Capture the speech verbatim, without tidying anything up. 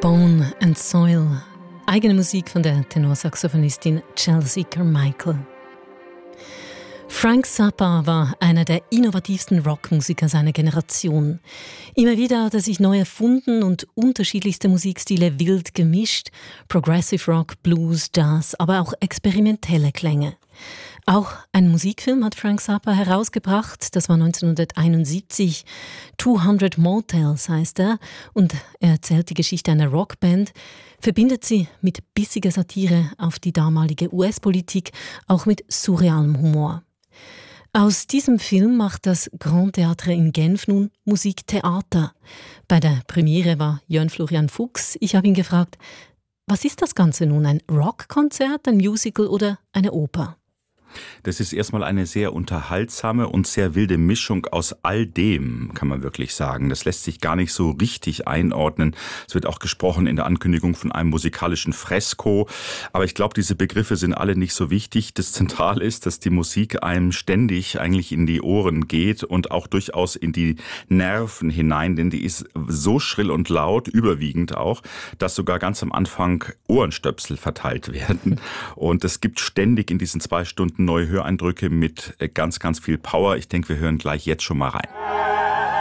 Bone and Soil. Eigene Musik von der Tenorsaxophonistin Chelsea Carmichael. Frank Zappa war einer der innovativsten Rockmusiker seiner Generation. Immer wieder hat er sich neu erfunden und unterschiedlichste Musikstile wild gemischt. Progressive Rock, Blues, Jazz, aber auch experimentelle Klänge. Auch einen Musikfilm hat Frank Zappa herausgebracht, das war neunzehnhunderteinundsiebzig. zweihundert Motels heißt er und er erzählt die Geschichte einer Rockband, verbindet sie mit bissiger Satire auf die damalige U S-Politik, auch mit surrealem Humor. Aus diesem Film macht das Grand Théâtre in Genf nun Musiktheater. Bei der Premiere war Jörn Florian Fuchs. Ich habe ihn gefragt, was ist das Ganze nun, ein Rockkonzert, ein Musical oder eine Oper? Das ist erstmal eine sehr unterhaltsame und sehr wilde Mischung aus all dem, kann man wirklich sagen. Das lässt sich gar nicht so richtig einordnen. Es wird auch gesprochen in der Ankündigung von einem musikalischen Fresko. Aber ich glaube, diese Begriffe sind alle nicht so wichtig. Das Zentrale ist, dass die Musik einem ständig eigentlich in die Ohren geht und auch durchaus in die Nerven hinein. Denn die ist so schrill und laut, überwiegend auch, dass sogar ganz am Anfang Ohrenstöpsel verteilt werden. Und es gibt ständig in diesen zwei Stunden neue Höreindrücke mit ganz, ganz viel Power. Ich denke, wir hören gleich jetzt schon mal rein.